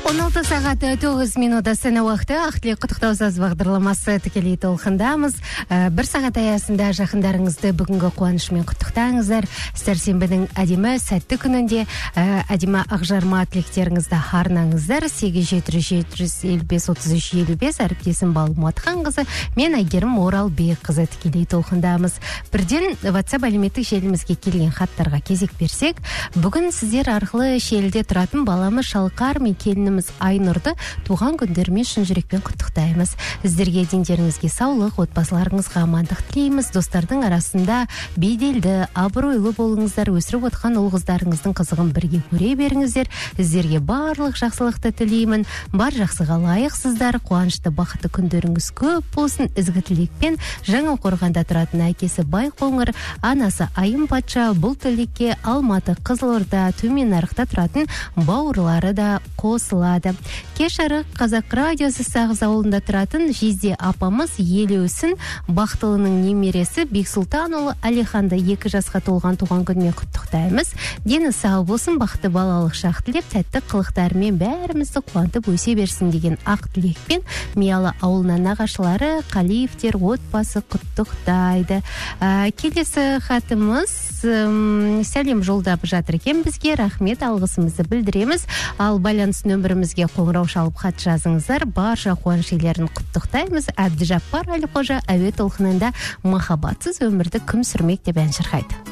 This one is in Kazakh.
16 сағат 9 минут астана уақыты ақтілек құттықтаусыз бағдарламасы тікелей толқындамыз. Бір сағат аясында жақындарыңызды бүгінгі қуанышымен құттықтаңыздар. Сәрсенбінің әдемі сәтті күнінде әдемі ақжарма тілектеріңізді арнаңыздар. 8700-755-3355 әріптесім Балмұратхан қызы, мен Әйгерім Оралбек қызы тікелей толқындамыз. Бірден WhatsApp әлеуметтік желімізге келген хаттарға кезек берсек, бүгін сіздер арқылы шелде тұратын баламыз Шалқар мен келініміз Айнұрды туған күндерімен шын жүрекпен құттықтаймыз. Сіздерге дендеріңізге саулық, отбасыларыңызға амандық тілейміз. Достардың арасында беделді, абыройлы болыңыздар. Өсіріп отқан ұл қыздарыңыздың қызығын бірге көре беріңіздер. Сіздерге барлық жақсылықты тілеймін. Бар жақсыға лайықсыздар. Қуанышты, бақытты күндеріңіз көп болсын. Ізгі тілекпен Жаңақорғанда тұратын әкесі Байқоңыр, анасы Айым Патша, бұл тілекке Алматы, Қызылорда, Төмен Нарықта тұратын бауырлары да қосылады. Кеш жарық Қазақ радиосы Сағыз ауылында тұратын Жезде апамыз Елеусін Бақтылының немересі Бексұлтанұлы Алиханды 2 жасқа толған туған күнмен құттықтаймыз. Дені сау болсын, бақытты балалық шақ тілеп, тәтті қылықтарымен бәрімізді қуантып өсе берсін деген ақ тілекпен Миялы ауылынан нағашылары Қалиевтер отбасы құттықтайды. Келесі хатымыз сәлем жолдап жатыр екен бізге. Рахмет, алғысымызды білдіреміз. Ал байланыс нөмірімізге қоңырау шалып хат жазыңыздар. Барша қуаныш иелерін құттықтаймыз. Әбдіжаппар Әліқожа әуе толқынында махаббатсыз өмірді кім сүрмек деп ән шырқайды.